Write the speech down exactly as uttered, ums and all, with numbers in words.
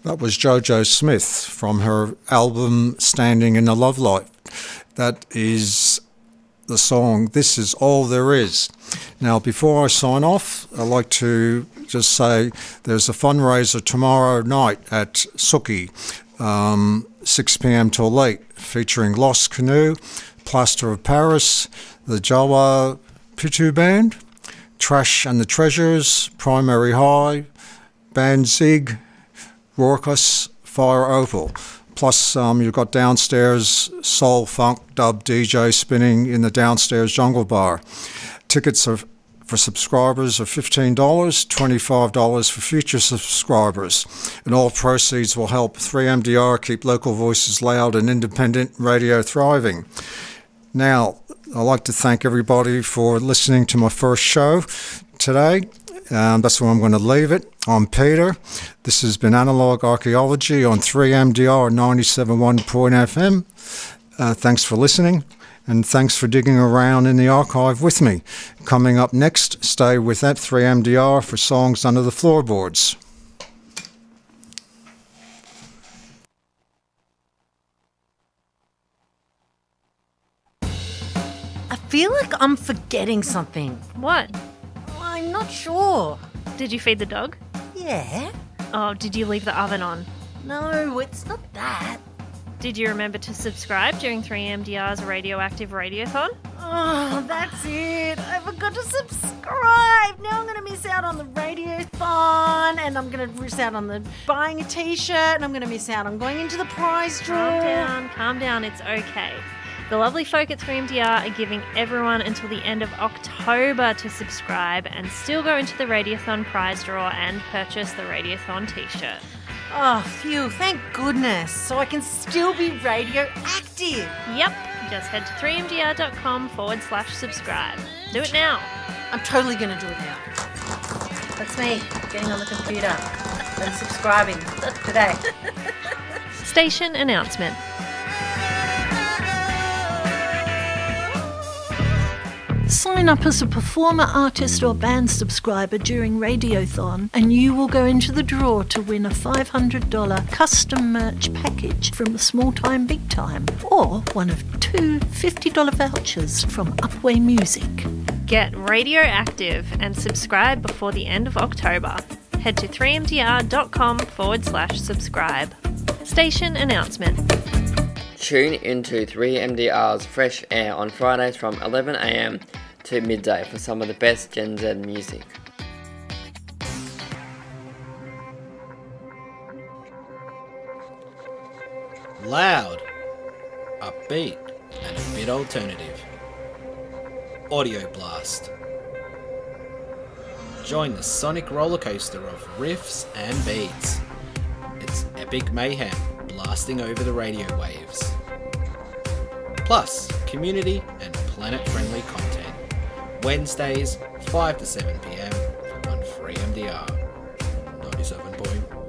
That was JoJo Smith from her album Standing in the Love Light. That is the song This Is All There Is. Now, before I sign off, I'd like to just say there's a fundraiser tomorrow night at Suki, um, six p.m. till late, featuring Lost Canoe, Plaster of Paris, the Jawa Pitu Band, Trash and the Treasures, Primary High, Band Zig, Raucous, Fire Opal. Plus, um, you've got downstairs soul, funk, dub D J spinning in the downstairs Jungle Bar. Tickets are for subscribers are fifteen dollars, twenty-five dollars for future subscribers. And all proceeds will help three M D R keep local voices loud and independent radio thriving. Now, I'd like to thank everybody for listening to my first show today. Um, that's where I'm going to leave it. I'm Peter. This has been Analog Archaeology on three M D R ninety-seven point one point F M. Uh, thanks for listening, and thanks for digging around in the archive with me. Coming up next, stay with that three M D R for Songs Under the Floorboards. I feel like I'm forgetting something. What? I'm not sure. Did you feed the dog? Yeah? Oh, did you leave the oven on? No, it's not that. Did you remember to subscribe during three M D R's Radioactive Radiothon? Oh, that's it. I forgot to subscribe. Now I'm going to miss out on the radiothon, and I'm going to miss out on the buying a t-shirt, and I'm going to miss out on going into the prize draw. Calm down, calm down. It's okay. The lovely folk at three M D R are giving everyone until the end of October to subscribe and still go into the Radiothon prize draw and purchase the Radiothon t-shirt. Oh, phew, thank goodness. So I can still be radioactive. Yep, just head to three M D R dot com forward slash subscribe. Do it now. I'm totally going to do it now. That's me, getting on the computer and subscribing today. Station announcement. Sign up as a performer, artist or band subscriber during Radiothon and you will go into the draw to win a five hundred dollars custom merch package from Small Time Big Time or one of two fifty dollars vouchers from Upway Music. Get radioactive and subscribe before the end of October. Head to three M D R dot com forward slash subscribe. Station announcement. Tune into three M D R's Fresh Air on Fridays from eleven a m to midday for some of the best Gen Z music. Loud, upbeat, and a bit alternative. Audio Blast. Join the sonic roller coaster of riffs and beats. It's epic mayhem blasting over the radio waves. Plus, community and planet-friendly content. Wednesdays, five to seven p m on three M D R ninety-seven point one.